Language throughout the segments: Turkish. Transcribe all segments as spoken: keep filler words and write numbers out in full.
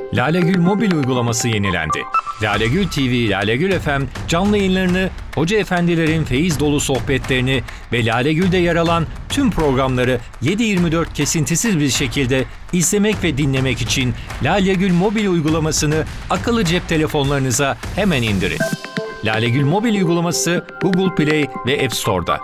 Lalegül mobil uygulaması yenilendi. Lalegül T V, Lalegül F M canlı yayınlarını, hoca efendilerin feyiz dolu sohbetlerini ve Lalegül'de yer alan tüm programları yedi yirmi dört kesintisiz bir şekilde izlemek ve dinlemek için Lalegül mobil uygulamasını akıllı cep telefonlarınıza hemen indirin. Lalegül mobil uygulaması Google Play ve App Store'da.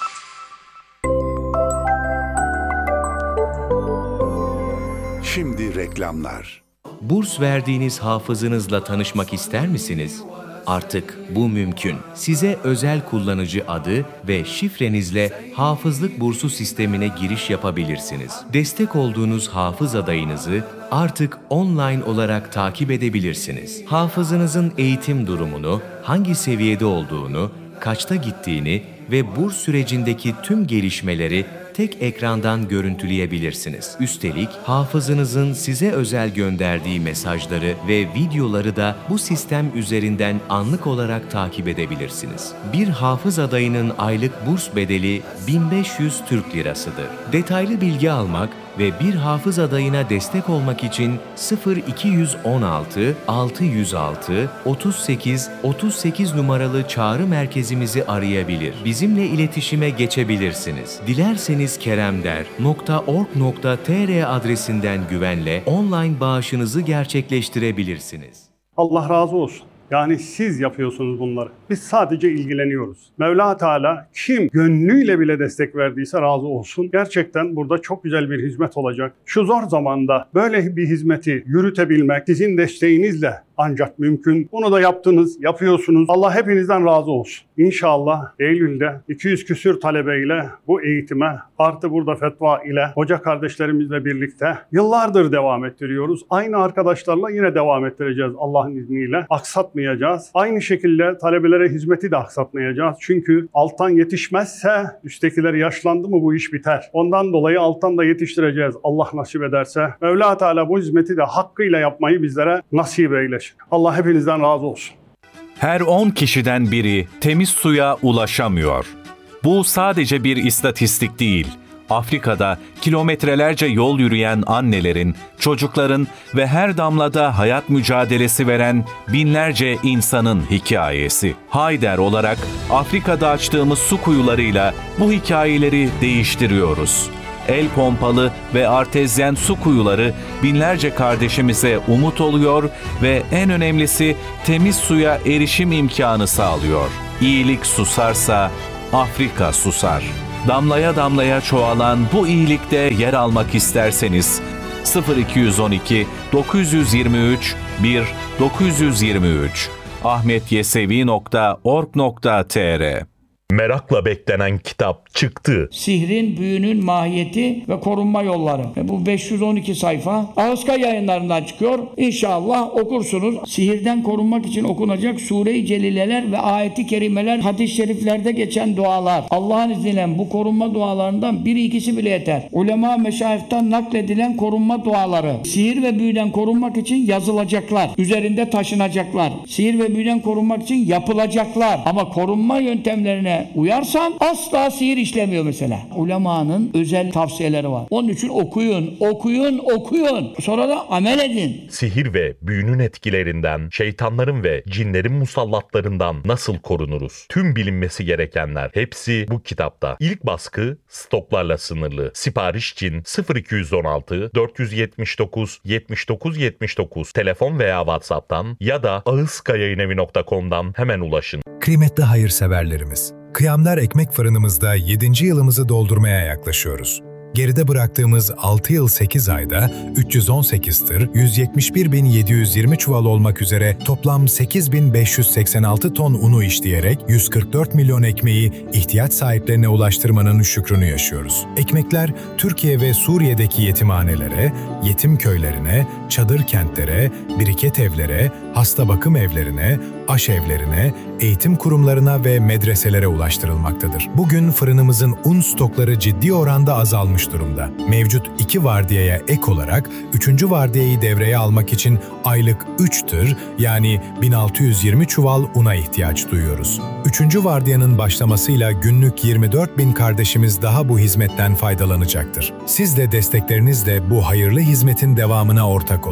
Şimdi reklamlar. Burs verdiğiniz hafızınızla tanışmak ister misiniz? Artık bu mümkün. Size özel kullanıcı adı ve şifrenizle hafızlık bursu sistemine giriş yapabilirsiniz. Destek olduğunuz hafız adayınızı artık online olarak takip edebilirsiniz. Hafızınızın eğitim durumunu, hangi seviyede olduğunu, kaçta gittiğini ve burs sürecindeki tüm gelişmeleri tek ekrandan görüntüleyebilirsiniz. Üstelik hafızınızın size özel gönderdiği mesajları ve videoları da bu sistem üzerinden anlık olarak takip edebilirsiniz. Bir hafız adayının aylık burs bedeli bin beş yüz Türk Lirasıdır. Detaylı bilgi almak ve bir hafız adayına destek olmak için sıfır iki yüz on altı altı yüz altı otuz sekiz otuz sekiz numaralı çağrı merkezimizi arayabilir. Bizimle iletişime geçebilirsiniz. Dilerseniz keremder nokta org nokta tr adresinden güvenle online bağışınızı gerçekleştirebilirsiniz. Allah razı olsun. Yani siz yapıyorsunuz bunları. Biz sadece ilgileniyoruz. Mevla Teala kim gönlüyle bile destek verdiyse razı olsun. Gerçekten burada çok güzel bir hizmet olacak. Şu zor zamanda böyle bir hizmeti yürütebilmek sizin desteğinizle ancak mümkün. Bunu da yaptınız, yapıyorsunuz. Allah hepinizden razı olsun. İnşallah Eylül'de iki yüz küsür talebeyle bu eğitime artı burada fetva ile hoca kardeşlerimizle birlikte yıllardır devam ettiriyoruz. Aynı arkadaşlarla yine devam ettireceğiz Allah'ın izniyle. Aksatmayacağız. Aynı şekilde talebelere hizmeti de aksatmayacağız. Çünkü alttan yetişmezse üsttekiler yaşlandı mı bu iş biter. Ondan dolayı alttan da yetiştireceğiz Allah nasip ederse. Mevla Teala bu hizmeti de hakkıyla yapmayı bizlere nasip eylesin. Allah hepinizden razı olsun. Her on kişiden biri temiz suya ulaşamıyor. Bu sadece bir istatistik değil. Afrika'da kilometrelerce yol yürüyen annelerin, çocukların ve her damlada hayat mücadelesi veren binlerce insanın hikayesi. Hayder olarak Afrika'da açtığımız su kuyularıyla bu hikayeleri değiştiriyoruz. El pompalı ve artezyen su kuyuları binlerce kardeşimize umut oluyor ve en önemlisi temiz suya erişim imkanı sağlıyor. İyilik susarsa Afrika susar. Damlaya damlaya çoğalan bu iyilikte yer almak isterseniz sıfır iki yüz on iki dokuz yüz yirmi üç bir dokuz yüz yirmi üç ahmetyesevi nokta org nokta tr. Merakla beklenen kitap çıktı. Sihrin, büyünün mahiyeti ve korunma yolları. E bu beş yüz on iki sayfa Ağızka Yayınlarından çıkıyor. İnşallah okursunuz. Sihirden korunmak için okunacak Sure-i Celileler ve ayeti kerimeler, hadis-i şeriflerde geçen dualar. Allah'ın izniyle bu korunma dualarından biri ikisi bile yeter. Ulema meşayihten nakledilen korunma duaları. Sihir ve büyüden korunmak için yazılacaklar. Üzerinde taşınacaklar. Sihir ve büyüden korunmak için yapılacaklar. Ama korunma yöntemlerine uyarsan asla sihir işlemiyor mesela. Ulemanın özel tavsiyeleri var. Onun için okuyun, okuyun, okuyun. Sonra da amel edin. Sihir ve büyünün etkilerinden, şeytanların ve cinlerin musallatlarından nasıl korunuruz? Tüm bilinmesi gerekenler hepsi bu kitapta. İlk baskı stoklarla sınırlı. Sipariş için sıfır iki yüz on altı dört yüz yetmiş dokuz yetmiş dokuz yetmiş dokuz telefon veya WhatsApp'tan ya da ağızkayayinevi nokta com'dan hemen ulaşın. Kıymetli hayırseverlerimiz, Kıyamlar Ekmek Fırınımızda yedinci yılımızı doldurmaya yaklaşıyoruz. Geride bıraktığımız altı yıl sekiz ayda üç yüz on sekiz tır, yüz yetmiş bir bin yedi yüz yirmi çuval olmak üzere toplam sekiz bin beş yüz seksen altı ton unu işleyerek yüz kırk dört milyon ekmeği ihtiyaç sahiplerine ulaştırmanın şükrünü yaşıyoruz. Ekmekler Türkiye ve Suriye'deki yetimhanelere, yetim köylerine, çadır kentlere, biriket evlere, hasta bakım evlerine, aşevlerine, eğitim kurumlarına ve medreselere ulaştırılmaktadır. Bugün fırınımızın un stokları ciddi oranda azalmış durumda. Mevcut iki vardiyaya ek olarak üçüncü vardiyayı devreye almak için aylık üç tır yani bin altı yüz yirmi çuval una ihtiyaç duyuyoruz. Üçüncü vardiyanın başlamasıyla günlük yirmi dört bin kardeşimiz daha bu hizmetten faydalanacaktır. Siz de desteklerinizle bu hayırlı hizmetin devamına ortak olun.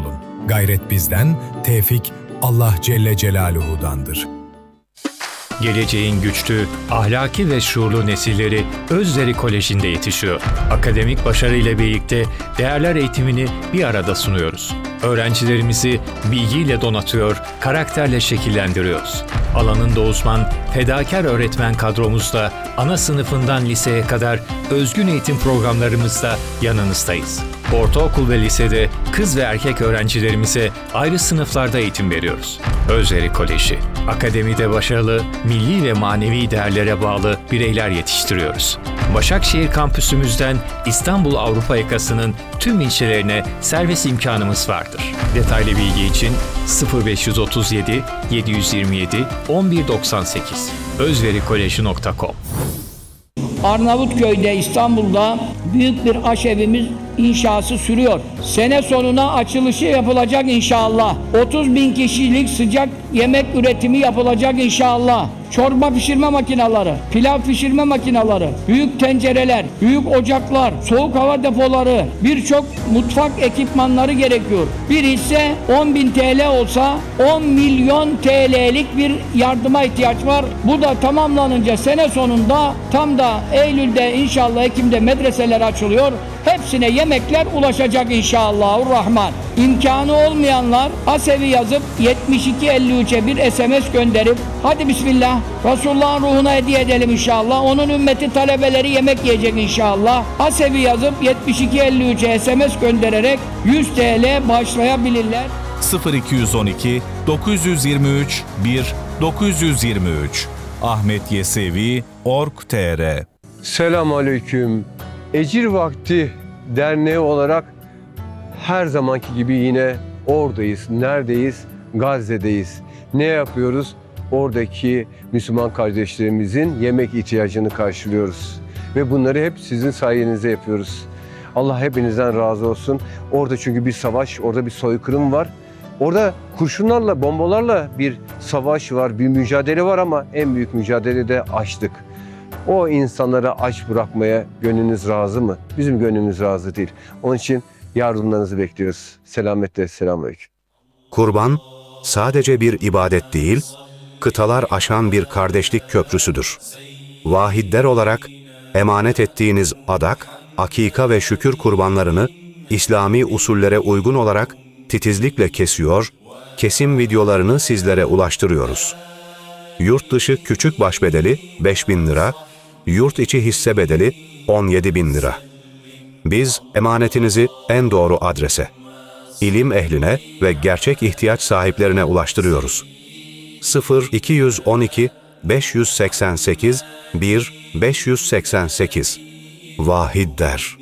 Gayret bizden, tevfik Allah Celle Celaluhu'dandır. Geleceğin güçlü, ahlaki ve şuurlu nesilleri Özveri Koleji'nde yetişiyor. Akademik başarıyla birlikte değerler eğitimini bir arada sunuyoruz. Öğrencilerimizi bilgiyle donatıyor, karakterle şekillendiriyoruz. Alanında uzman, fedakar öğretmen kadromuzla ana sınıfından liseye kadar özgün eğitim programlarımızda yanınızdayız. Ortaokul ve lisede kız ve erkek öğrencilerimize ayrı sınıflarda eğitim veriyoruz. Özveri Koleji, akademide başarılı, milli ve manevi değerlere bağlı bireyler yetiştiriyoruz. Başakşehir kampüsümüzden İstanbul Avrupa yakasının tüm ilçelerine servis imkanımız vardır. Detaylı bilgi için sıfır beş otuz yedi yedi yüz yirmi yedi on bir doksan sekiz özverikoleji nokta com. Arnavutköy'de, İstanbul'da büyük bir aşevimiz inşası sürüyor. Sene sonuna açılışı yapılacak inşallah. otuz bin kişilik sıcak yemek üretimi yapılacak inşallah. Çorba pişirme makineleri, pilav pişirme makineleri, büyük tencereler, büyük ocaklar, soğuk hava depoları, birçok mutfak ekipmanları gerekiyor. Bir hisse on bin T L olsa on milyon T L'lik bir yardıma ihtiyaç var. Bu da tamamlanınca sene sonunda tam da Eylül'de inşallah Ekim'de medreseler açılıyor. Hepsine yemekler ulaşacak inşallahurrahman. İmkanı olmayanlar Asevi yazıp yetmiş iki elli üçe bir S M S gönderip hadi bismillah Resulullah'ın ruhuna hediye edelim inşallah. Onun ümmeti talebeleri yemek yiyecek inşallah. Asevi yazıp yetmiş iki elli üçe S M S göndererek yüz T L bağışlayabilirler. sıfır iki on iki dokuz yüz yirmi üç bir dokuz yüz yirmi üç Ahmet Yesevi nokta org nokta tr. Selamünaleyküm. Ecir Vakti Derneği olarak her zamanki gibi yine oradayız. Neredeyiz? Gazze'deyiz. Ne yapıyoruz? Oradaki Müslüman kardeşlerimizin yemek ihtiyacını karşılıyoruz. Ve bunları hep sizin sayenizde yapıyoruz. Allah hepinizden razı olsun. Orada çünkü bir savaş, orada bir soykırım var. Orada kurşunlarla, bombalarla bir savaş var, bir mücadele var ama en büyük mücadele de açlık. O insanları aç bırakmaya gönlünüz razı mı? Bizim gönlümüz razı değil. Onun için yardımlarınızı bekliyoruz. Selametle, selamünaleyküm. Kurban sadece bir ibadet değil, kıtalar aşan bir kardeşlik köprüsüdür. Vahidler olarak emanet ettiğiniz adak, akika ve şükür kurbanlarını İslami usullere uygun olarak titizlikle kesiyor, kesim videolarını sizlere ulaştırıyoruz. Yurt dışı küçük baş bedeli beş bin lira, yurt içi hisse bedeli on yedi bin lira. Biz emanetinizi en doğru adrese, ilim ehline ve gerçek ihtiyaç sahiplerine ulaştırıyoruz. sıfır iki on iki beş seksen sekiz bir beş seksen sekiz Vahid der.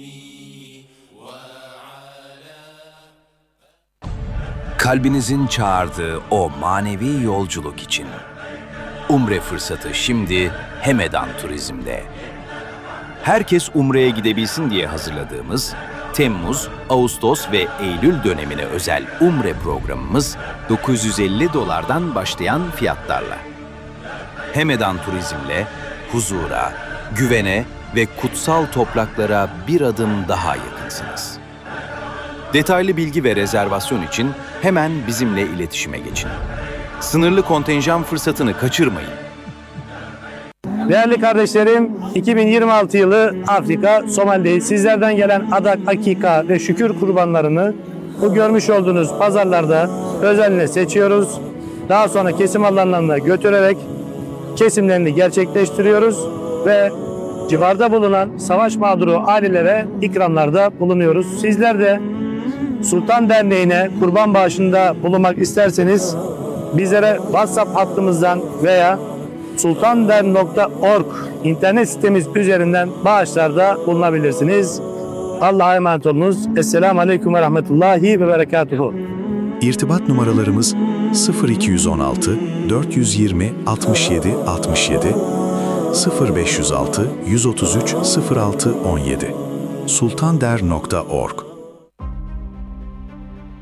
Kalbinizin çağırdığı o manevi yolculuk için. Umre fırsatı şimdi Hemedan Turizm'de. Herkes Umre'ye gidebilsin diye hazırladığımız Temmuz, Ağustos ve Eylül dönemine özel Umre programımız dokuz yüz elli dolardan başlayan fiyatlarla. Hemedan Turizm'le huzura, güvene ve kutsal topraklara bir adım daha yakınsınız. Detaylı bilgi ve rezervasyon için hemen bizimle iletişime geçin. Sınırlı kontenjan fırsatını kaçırmayın. Değerli kardeşlerim, iki bin yirmi altı yılı Afrika, Somali'deyiz. Sizlerden gelen adak, akika ve şükür kurbanlarını bu görmüş olduğunuz pazarlarda özenle seçiyoruz. Daha sonra kesim alanlarına götürerek kesimlerini gerçekleştiriyoruz ve civarda bulunan savaş mağduru ailelere ikramlarda bulunuyoruz. Sizler de Sultan Derneği'ne kurban bağışında bulunmak isterseniz bizlere WhatsApp hattımızdan veya sultandern nokta org internet sitemiz üzerinden bağışlarda bulunabilirsiniz. Allah'a emanet olunuz. Esselamu Aleyküm ve Rahmetullahi ve Berekatuhu. İrtibat numaralarımız sıfır iki on altı dört yüz yirmi altmış yedi altmış yedi, sıfır beş yüz altı yüz otuz üç sıfır altı on yedi. sultandern nokta org.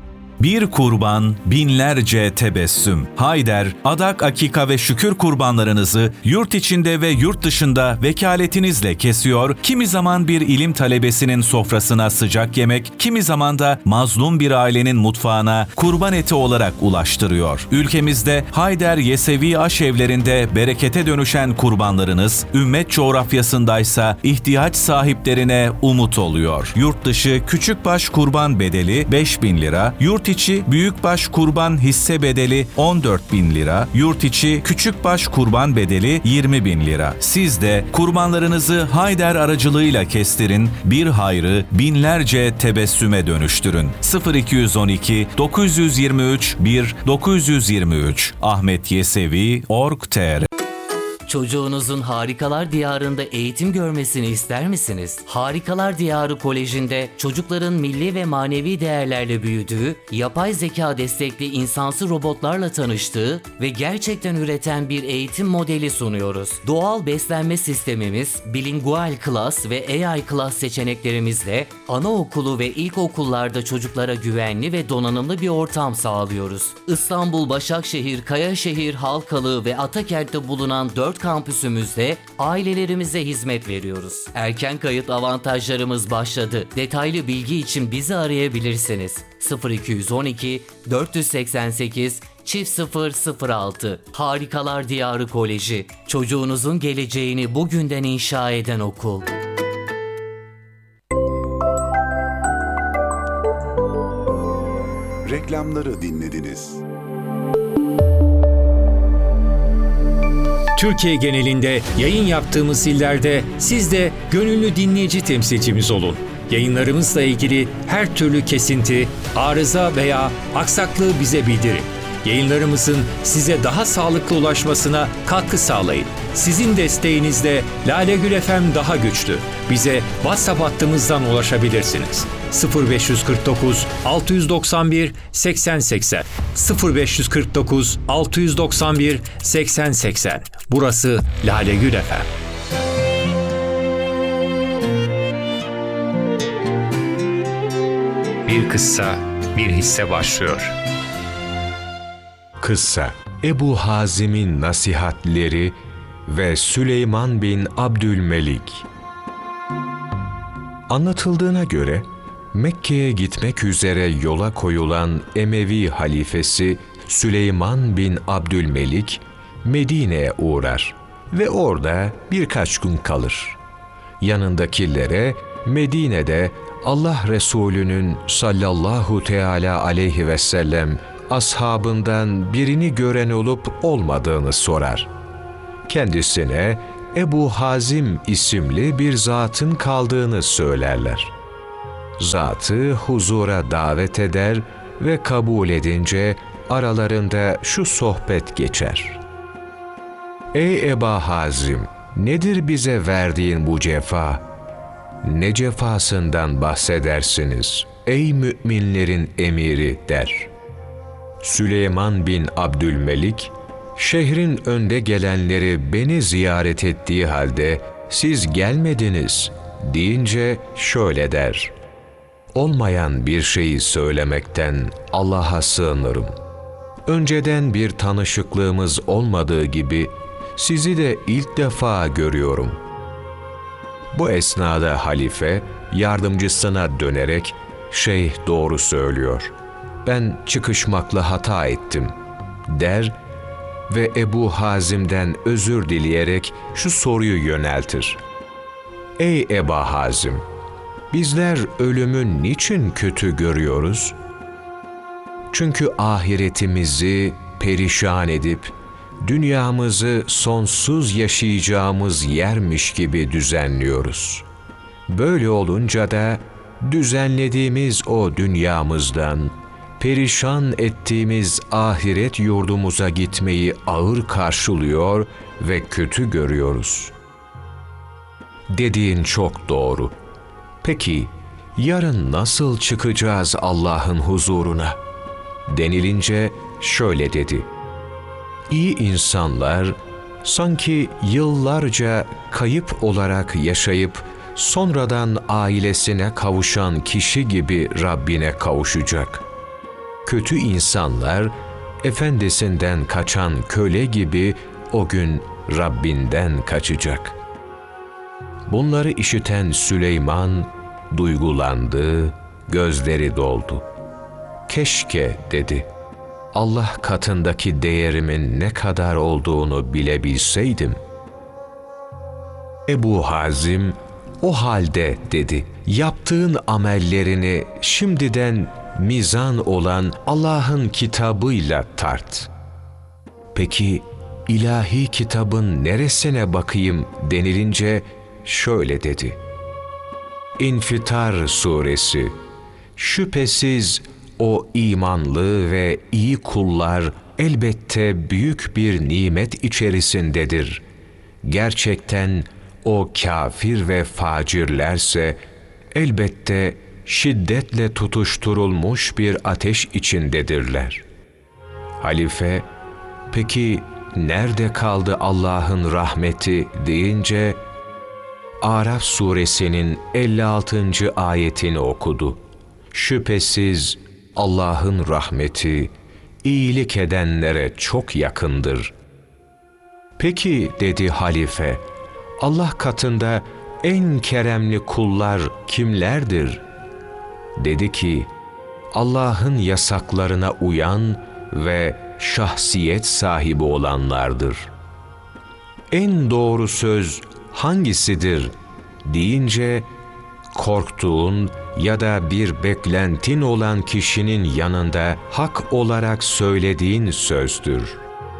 Bir kurban, binlerce tebessüm. Hayder, adak, akika ve şükür kurbanlarınızı yurt içinde ve yurt dışında vekaletinizle kesiyor, kimi zaman bir ilim talebesinin sofrasına sıcak yemek, kimi zaman da mazlum bir ailenin mutfağına kurban eti olarak ulaştırıyor. Ülkemizde Hayder Yesevi aşevlerinde berekete dönüşen kurbanlarınız, ümmet coğrafyasındaysa ihtiyaç sahiplerine umut oluyor. Yurt dışı küçükbaş kurban bedeli beş bin lira, yurt içi büyükbaş kurban hisse bedeli on dört bin lira, yurt içi küçükbaş kurban bedeli yirmi bin lira. Siz de kurbanlarınızı Hayder aracılığıyla kestirin, bir hayrı binlerce tebessüme dönüştürün. sıfır iki yüz on iki dokuz yüz yirmi üç bir dokuz yüz yirmi üç Ahmet Yesevi nokta org nokta tr. Çocuğunuzun Harikalar Diyarı'nda eğitim görmesini ister misiniz? Harikalar Diyarı Koleji'nde çocukların milli ve manevi değerlerle büyüdüğü, yapay zeka destekli insansı robotlarla tanıştığı ve gerçekten üreten bir eğitim modeli sunuyoruz. Doğal beslenme sistemimiz, bilingual class ve A I class seçeneklerimizle anaokulu ve ilkokullarda çocuklara güvenli ve donanımlı bir ortam sağlıyoruz. İstanbul, Başakşehir, Kayaşehir, Halkalı ve Atakent'te bulunan dört kampüsümüzde ailelerimize hizmet veriyoruz. Erken kayıt avantajlarımız başladı. Detaylı bilgi için bizi arayabilirsiniz. sıfır iki yüz on iki dört seksen sekiz çift sıfır sıfır altı Harikalar Diyarı Koleji. Çocuğunuzun geleceğini bugünden inşa eden okul. Reklamları dinlediniz. Türkiye genelinde yayın yaptığımız illerde siz de gönüllü dinleyici temsilcimiz olun. Yayınlarımızla ilgili her türlü kesinti, arıza veya aksaklığı bize bildirin. Yayınlarımızın size daha sağlıklı ulaşmasına katkı sağlayın. Sizin desteğinizle Lale Gül F M daha güçlü. Bize WhatsApp hattımızdan ulaşabilirsiniz. sıfır beş kırk dokuz altı doksan bir seksen seksen sıfır beş kırk dokuz altı doksan bir seksen seksen. Burası Lale Gül F M. Bir kıssa, bir hisse başlıyor. Kıssa, Ebu Hazim'in nasihatleri ve Süleyman bin Abdülmelik. Anlatıldığına göre Mekke'ye gitmek üzere yola koyulan Emevi halifesi Süleyman bin Abdülmelik Medine'ye uğrar ve orada birkaç gün kalır. Yanındakilere Medine'de Allah Resulü'nün sallallahu teala aleyhi ve sellem ashabından birini gören olup olmadığını sorar. Kendisine Ebu Hazim isimli bir zatın kaldığını söylerler. Zatı huzura davet eder ve kabul edince aralarında şu sohbet geçer. Ey Eba Hazim, nedir bize verdiğin bu cefa? Ne cefasından bahsedersiniz ey müminlerin emiri der. Süleyman bin Abdülmelik, şehrin önde gelenleri beni ziyaret ettiği halde siz gelmediniz deyince şöyle der. Olmayan bir şeyi söylemekten Allah'a sığınırım. Önceden bir tanışıklığımız olmadığı gibi sizi de ilk defa görüyorum. Bu esnada halife yardımcısına dönerek şeyh doğru söylüyor. Ben çıkışmakla hata ettim der ve Ebu Hazim'den özür dileyerek şu soruyu yöneltir. Ey Eba Hazim, bizler ölümü niçin kötü görüyoruz? Çünkü ahiretimizi perişan edip dünyamızı sonsuz yaşayacağımız yermiş gibi düzenliyoruz. Böyle olunca da düzenlediğimiz o dünyamızdan perişan ettiğimiz ahiret yurdumuza gitmeyi ağır karşılıyor ve kötü görüyoruz. Dediğin çok doğru. Peki yarın nasıl çıkacağız Allah'ın huzuruna? Denilince şöyle dedi. İyi insanlar sanki yıllarca kayıp olarak yaşayıp sonradan ailesine kavuşan kişi gibi Rabbine kavuşacak. kötü insanlar, efendisinden kaçan köle gibi o gün Rabbinden kaçacak. Bunları işiten Süleyman duygulandı, gözleri doldu. Keşke dedi, Allah katındaki değerimin ne kadar olduğunu bilebilseydim. Ebu Hazim, o halde dedi, yaptığın amellerini şimdiden mizan olan Allah'ın kitabıyla tart. Peki ilahi kitabın neresine bakayım denilince şöyle dedi. İnfitar suresi, şüphesiz o imanlı ve iyi kullar elbette büyük bir nimet içerisindedir. Gerçekten o kafir ve facirlerse elbette şiddetle tutuşturulmuş bir ateş içindedirler. Halife, peki nerede kaldı Allah'ın rahmeti deyince, Araf suresinin elli altıncı ayetini okudu. Şüphesiz Allah'ın rahmeti iyilik edenlere çok yakındır. Peki dedi halife, Allah katında en keremli kullar kimlerdir? Dedi ki, Allah'ın yasaklarına uyan ve şahsiyet sahibi olanlardır. En doğru söz hangisidir deyince, korktuğun ya da bir beklentin olan kişinin yanında hak olarak söylediğin sözdür.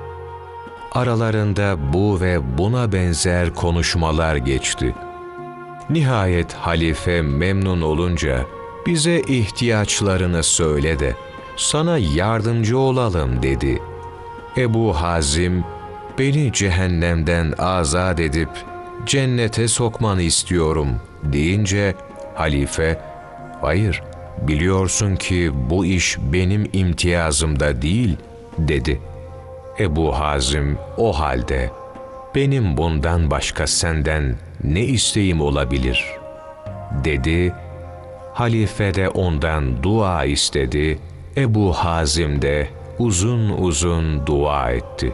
Aralarında bu ve buna benzer konuşmalar geçti. Nihayet halife memnun olunca, bize ihtiyaçlarını söyle de sana yardımcı olalım dedi. Ebu Hazim, beni cehennemden azat edip cennete sokmanı istiyorum deyince, halife, hayır, biliyorsun ki bu iş benim imtiyazımda değil dedi. Ebu Hazim, o halde benim bundan başka senden ne isteğim olabilir dedi. Halife de ondan dua istedi. Ebu Hazim de uzun uzun dua etti.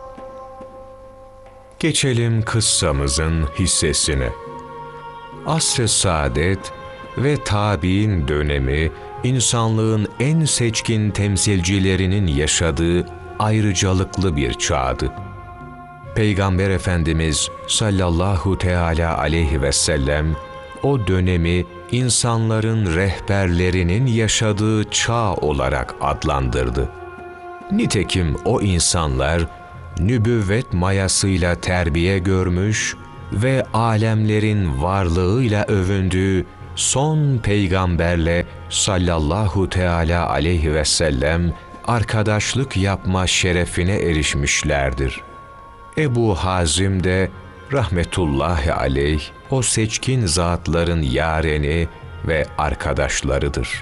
Geçelim kıssamızın hissesine. Asr-ı Saadet ve tabi'in dönemi, insanlığın en seçkin temsilcilerinin yaşadığı ayrıcalıklı bir çağdı. Peygamber Efendimiz sallallahu teala aleyhi ve sellem o dönemi insanların rehberlerinin yaşadığı çağ olarak adlandırdı. Nitekim o insanlar nübüvvet mayasıyla terbiye görmüş ve alemlerin varlığıyla övündüğü son peygamberle sallallahu teala aleyhi ve sellem arkadaşlık yapma şerefine erişmişlerdir. Ebu Hazim de rahmetullahi aleyh o seçkin zatların yareni ve arkadaşlarıdır.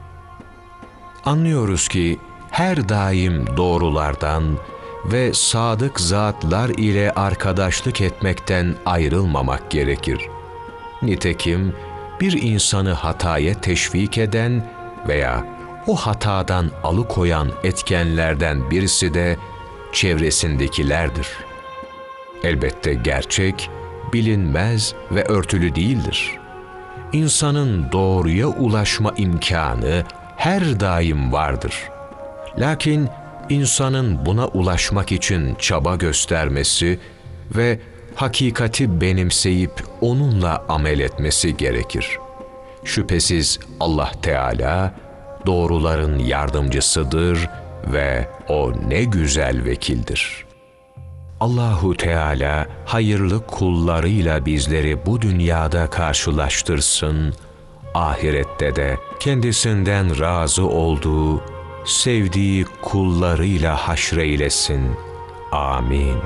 Anlıyoruz ki her daim doğrulardan ve sadık zatlar ile arkadaşlık etmekten ayrılmamak gerekir. Nitekim bir insanı hataya teşvik eden veya o hatadan alıkoyan etkenlerden birisi de çevresindekilerdir. Elbette gerçek, bilinmez ve örtülü değildir. İnsanın doğruya ulaşma imkanı her daim vardır. Lakin insanın buna ulaşmak için çaba göstermesi ve hakikati benimseyip onunla amel etmesi gerekir. Şüphesiz Allah Teala doğruların yardımcısıdır ve O ne güzel vekildir. Allahu Teala hayırlı kullarıyla bizleri bu dünyada karşılaştırsın, ahirette de kendisinden razı olduğu, sevdiği kullarıyla haşreylesin. Amin.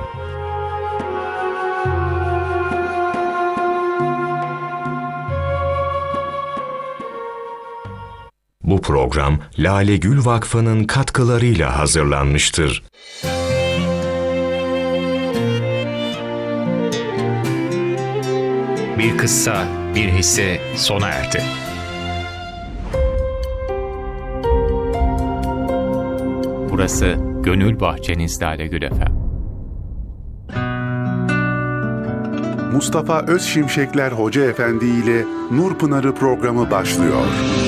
Bu program Lale Gül Vakfı'nın katkılarıyla hazırlanmıştır. Bir kıssa, bir hisse sona erdi. Burası Gönül Bahçeniz Lalegül F M. Mustafa Özşimşekler Hoca Efendi ile Nur Pınarı programı başlıyor.